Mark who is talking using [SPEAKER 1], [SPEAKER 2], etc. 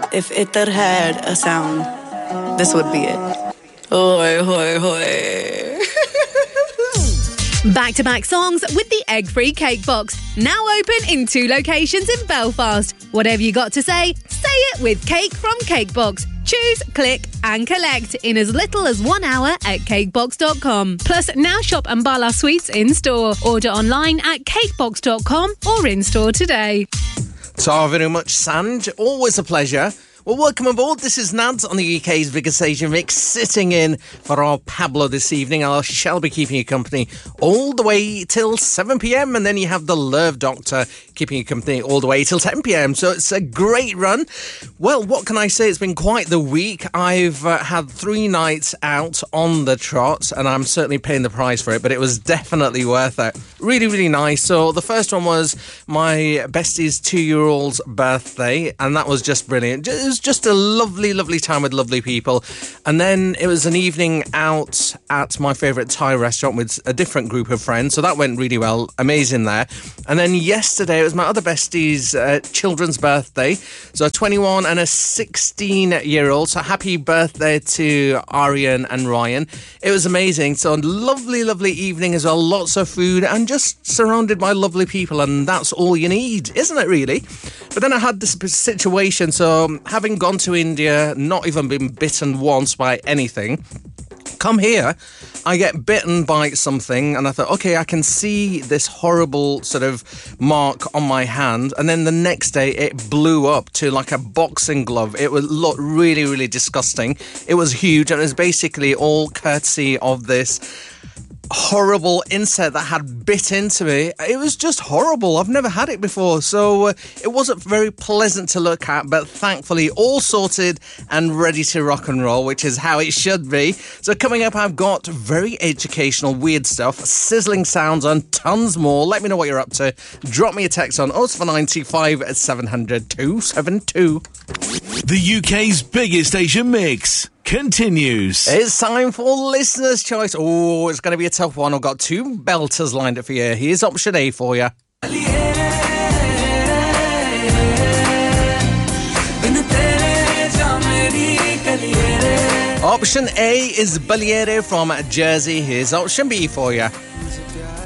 [SPEAKER 1] If Itar had a sound, this would be it. Hoi, hoi, hoi.
[SPEAKER 2] Back-to-back songs with the egg-free cake box. Now open in 2 locations in Belfast. Whatever you got to say it with Cake from Cakebox. Choose, click and collect in as little as 1 hour at cakebox.com. Plus, now shop Ambala Sweets in-store. Order online at cakebox.com or in-store today.
[SPEAKER 3] So very much, Sanj. Always a pleasure. Well, welcome aboard. This is Nads on the UK's biggest station mix, sitting in for our Pablo this evening. I shall be keeping you company all the way till 7 p.m. and then you have the Love Doctor keeping you company all the way till 10 p.m. So it's a great run. Well, what can I say? It's been quite the week. I've had 3 nights out on the trot and I'm certainly paying the price for it, but it was definitely worth it. Really, really nice. So the first one was my bestie's 2-year-old's birthday and that was just brilliant. It was just a lovely, lovely time with lovely people. And then it was an evening out at my favourite Thai restaurant with a different group of friends. So that went really well. Amazing there. And then yesterday, it was my other bestie's children's birthday. So a 21 and a 16-year-old. So happy birthday to Aryan and Ryan. It was amazing. So a lovely, lovely evening as well. Lots of food and just surrounded by lovely people. And that's all you need, isn't it, really? But then I had this situation. So having gone to India, not even been bitten once by anything, come here, I get bitten by something and I thought, okay, I can see this horrible sort of mark on my hand, and then the next day it blew up to like a boxing glove. It would look really, really disgusting. It was huge and it was basically all courtesy of this horrible insect that had bit into me. It was just horrible. I've never had it before, so it wasn't very pleasant to look at, but thankfully all sorted and ready to rock and roll, which is how it should be. So coming up, I've got very educational weird stuff, sizzling sounds and tons more. Let me know what you're up to. Drop me a text on 07925 700 272.
[SPEAKER 4] The UK's biggest Asian mix continues.
[SPEAKER 3] It's time for Listener's Choice. Oh, it's going to be a tough one. I've got 2 belters lined up for you. Here's option A for you. Option A is Baliere from Jersey. Here's option B for you.